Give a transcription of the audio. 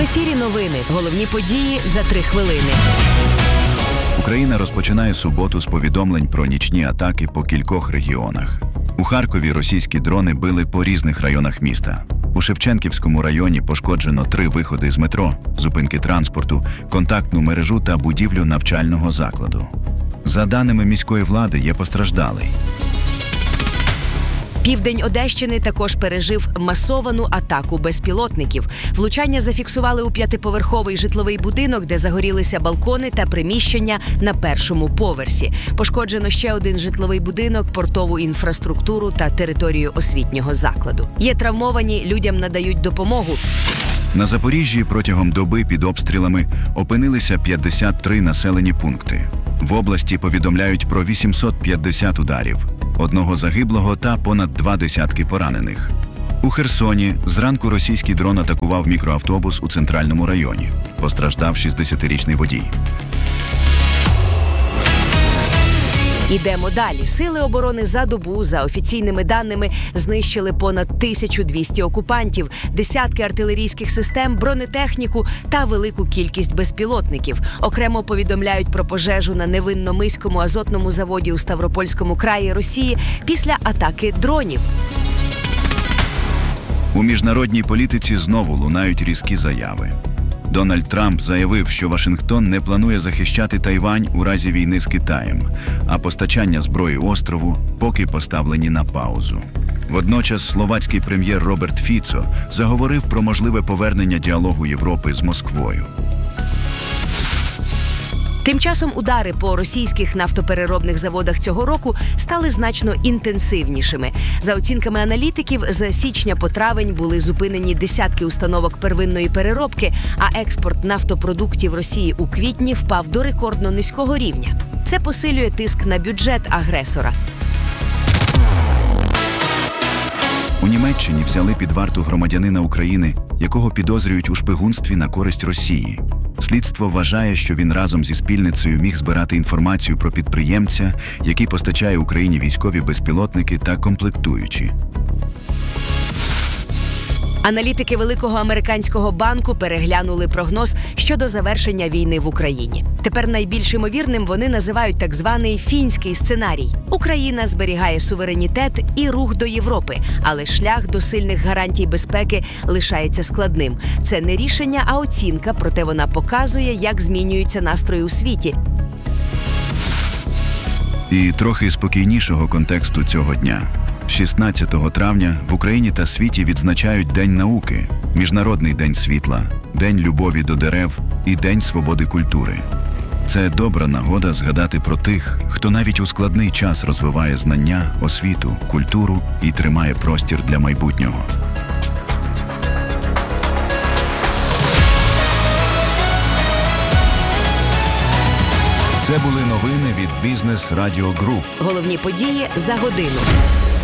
ефірі новини. Головні події за 3 хвилини. Україна розпочинає суботу з повідомлень про нічні атаки по кількох регіонах. У Харкові російські дрони били по різних районах міста. У Шевченківському районі пошкоджено 3 виходи з метро, зупинки транспорту, контактну мережу та будівлю навчального закладу. За даними міської влади, є постраждалий. Південь Одещини також пережив масовану атаку безпілотників. Влучання зафіксували у 5-поверховий житловий будинок, де загорілися балкони та приміщення на першому поверсі. Пошкоджено ще один житловий будинок, портову інфраструктуру та територію освітнього закладу. Є травмовані, людям надають допомогу. На Запоріжжі протягом доби під обстрілами опинилися 53 населені пункти. В області повідомляють про 850 ударів, 1 загиблого та понад 20 поранених. У Херсоні зранку російський дрон атакував мікроавтобус у центральному районі. Постраждав 60-річний водій. Ідемо далі. Сили оборони за добу, за офіційними даними, знищили понад 1200 окупантів, десятки артилерійських систем, бронетехніку та велику кількість безпілотників. Окремо повідомляють про пожежу на Невинномиському азотному заводі у Ставропольському краї Росії після атаки дронів. У міжнародній політиці знову лунають різкі заяви. Дональд Трамп заявив, що Вашингтон не планує захищати Тайвань у разі війни з Китаєм, а постачання зброї острову поки поставлені на паузу. Водночас словацький прем'єр Роберт Фіцо заговорив про можливе повернення діалогу Європи з Москвою. Тим часом удари по російських нафтопереробних заводах цього року стали значно інтенсивнішими. За оцінками аналітиків, з січня по травень були зупинені десятки установок первинної переробки, а експорт нафтопродуктів Росії у квітні впав до рекордно низького рівня. Це посилює тиск на бюджет агресора. У Німеччині взяли під варту громадянина України, якого підозрюють у шпигунстві на користь Росії. Слідство вважає, що він разом зі спільницею міг збирати інформацію про підприємця, який постачає Україні військові безпілотники та комплектуючі. Аналітики Великого американського банку переглянули прогноз щодо завершення війни в Україні. Тепер найбільш ймовірним вони називають так званий фінський сценарій. Україна зберігає суверенітет і рух до Європи, але шлях до сильних гарантій безпеки лишається складним. Це не рішення, а оцінка, проте вона показує, як змінюються настрої у світі. І трохи спокійнішого контексту цього дня. 16 травня в Україні та світі відзначають День науки, Міжнародний день світла, День любові до дерев і День свободи культури. Це добра нагода згадати про тих, хто навіть у складний час розвиває знання, освіту, культуру і тримає простір для майбутнього. Це були новини від Бізнес Радіо Груп. Головні події за годину.